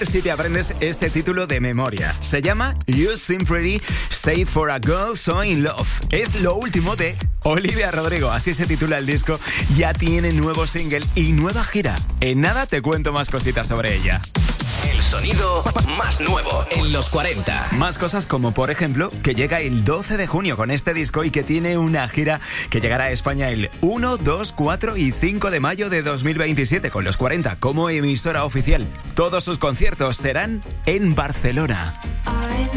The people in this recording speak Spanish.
ver si te aprendes este título de memoria. Se llama You Seem Pretty, Say for a Girl So In Love. Es lo último de Olivia Rodrigo, así se titula el disco. Ya tiene nuevo single y nueva gira. En nada te cuento más cositas sobre ella. El sonido más nuevo en los 40. Más cosas como, por ejemplo, que llega el 12 de junio con este disco y que tiene una gira que llegará a España el 1, 2, 4 y 5 de mayo de 2027 con los 40 como emisora oficial. Todos sus conciertos serán en Barcelona.